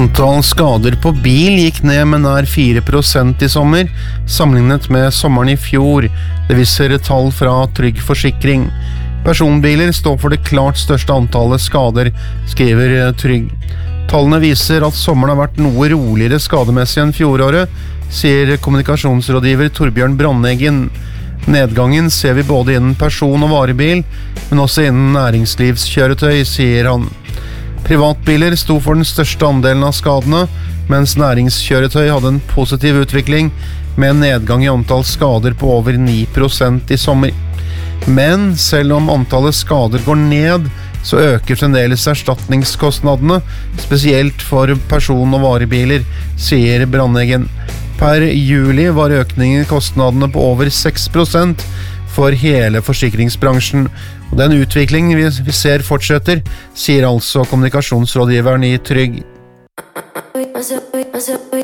Antall skader på bil gikk ned med nær 4% i sommer, sammenlignet med sommeren i fjor. Det viser tall fra Trygg Forsikring. Personbiler står for det klart største antallet skader, skriver Trygg. Tallene viser at sommeren har vært noe roligere skademessig enn fjoråret, sier kommunikasjonsrådgiver Torbjørn Brandeggen. Nedgangen ser vi både innen person- og varebil, men også innen næringslivskjøretøy, sier han. Privatbiler sto for den største andelen av skadene, mens næringskjøretøy hadde en positiv utvikling med en nedgang i antall skader på over 9% i sommer. Men selv om antallet skader går ned, så øker fremdeles erstatningskostnadene, spesielt for person- og varebiler, sier Brandeggen. Per juli var økningen i kostnadene på over 6% for hele forsikringsbransjen. Og den utviklingen vi ser fortsetter, sier altså kommunikasjonsrådgiveren i Trygg.